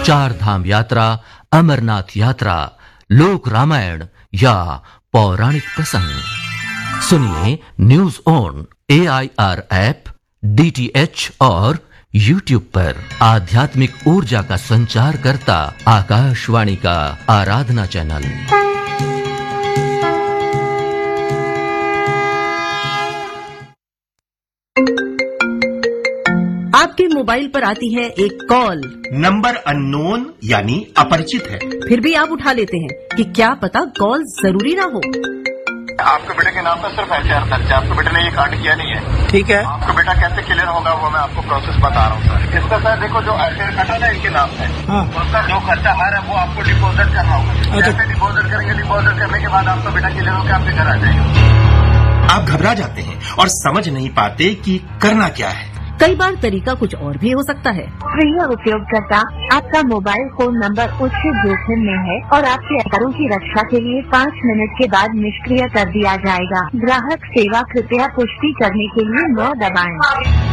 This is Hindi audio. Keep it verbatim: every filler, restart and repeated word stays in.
चार धाम यात्रा, अमरनाथ यात्रा, लोक रामायण या पौराणिक प्रसंग। सुनिए news on A I R app, D T H और यूट्यूब पर। आध्यात्मिक ऊर्जा का संचार करता आकाशवाणी का आराधना चैनल। आपके मोबाइल पर आती है एक कॉल, नंबर अननोन यानी अपरिचित है, फिर भी आप उठा लेते हैं कि क्या पता कॉल जरूरी ना हो। आपके बेटे के नाम पर सिर्फ एफ आई आर दर्ज है, आपके बेटे ने ये कांड किया नहीं है। ठीक है, आपका बेटा कैसे क्लियर होगा वो मैं आपको प्रोसेस बता रहा हूँ सर। इसका सर देखो जो एफ आई आर कटा ना इनके नाम है, हाँ। उसका जो खर्चा हर है वो आपको डिपोजिट करना होगा। जैसे डिपोजिट करेंगे, डिपोजिट करने के बाद आपका बेटा क्लियर होकर आपके घर आ जाएगा। आप घबरा जाते हैं और समझ नहीं पाते कि करना क्या है। कई बार तरीका कुछ और भी हो सकता है। प्रिय उपयोगकर्ता, आपका मोबाइल फोन नंबर उच्च जोखिम में है और आपके आधारों की रक्षा के लिए पाँच मिनट के बाद निष्क्रिय कर दिया जाएगा। ग्राहक सेवा, कृपया पुष्टि करने के लिए नौ दबाएं।